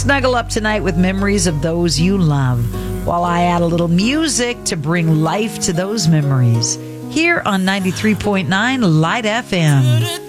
Snuggle up tonight with memories of those you love, while I add a little music to bring life to those memories. Here on 93.9 Light FM.